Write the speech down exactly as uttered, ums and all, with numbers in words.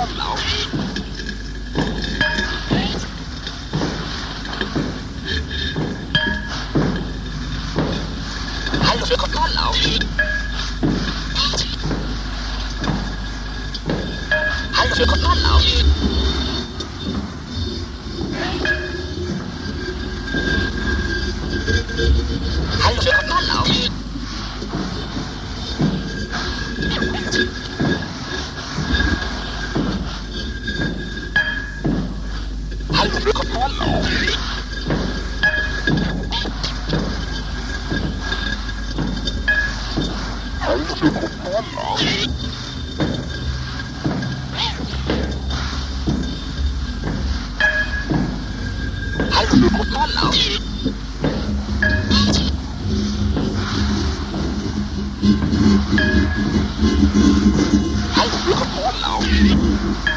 Kontrollauf. Hallo für Kontrollauf. Hallo für Kontrollauf. Hallo für Kontrollauf. Hallo für Kontrollauf. Hallo für Kontrollauf. Hallo für Kontrollauf. Hallo für Kontrollauf.